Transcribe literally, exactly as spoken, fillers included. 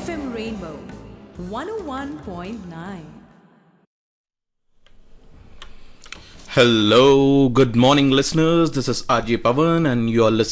F M Rainbow one oh one point nine. Hello, good morning, listeners. This is R J Pavan, and you are listening